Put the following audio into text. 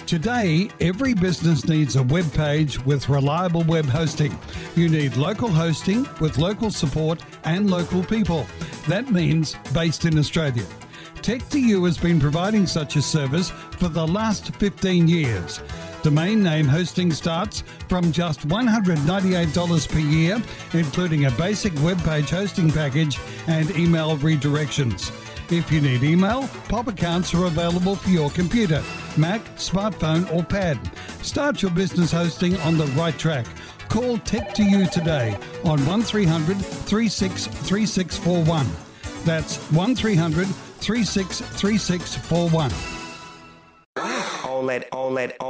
Today, every business needs a web page with reliable web hosting. You need local hosting with local support and local people. That means based in Australia. Tech2U has been providing such a service for the last 15 years. Domain name hosting starts from just $198 per year, including a basic web page hosting package and email redirections. If you need email, POP accounts are available for your computer, Mac, smartphone or pad. Start your business hosting on the right track. Call Tech2U today on 1300 363641. That's 1300 363641. On that ass. On that